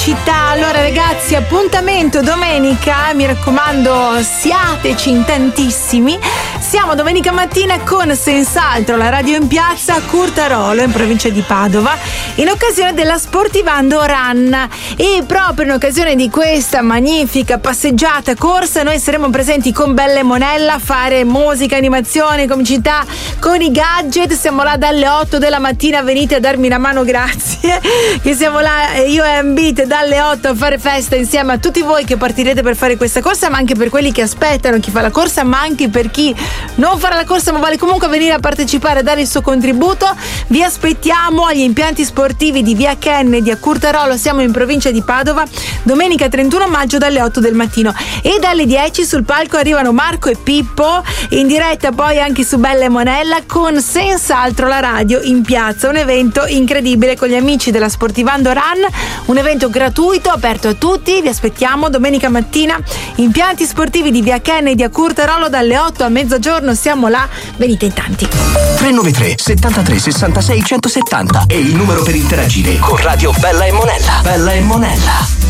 città. Allora ragazzi, appuntamento domenica, mi raccomando siateci in tantissimi. Siamo domenica mattina con senz'altro la radio in piazza a Curtarolo, in provincia di Padova, in occasione della Sportivando Run. E proprio in occasione di questa magnifica passeggiata corsa noi saremo presenti con Bella e Monella a fare musica, animazione, comicità con i gadget. Siamo là dalle 8 della mattina, venite a darmi una mano, grazie, che siamo là io e Ambit dalle 8 a fare festa insieme a tutti voi che partirete per fare questa corsa, ma anche per quelli che aspettano chi fa la corsa, ma anche per chi non farà la corsa ma vale comunque venire a partecipare e dare il suo contributo. Vi aspettiamo agli impianti sportivi di Via Kennedy a Curtarolo, siamo in provincia di Padova, domenica 31 maggio dalle 8 del mattino, e dalle 10 sul palco arrivano Marco e Pippo, in diretta poi anche su Bella e Monella con senz'altro la radio in piazza, un evento incredibile con gli amici della Sportivando Run, un evento gratuito aperto a tutti. Vi aspettiamo domenica mattina, impianti sportivi di Via Kennedy a Curtarolo dalle 8 a mezzogiorno, siamo là, venite in tanti. 393 73 66 170 è il numero per interagire con Radio Bella e Monella. Bella e Monella.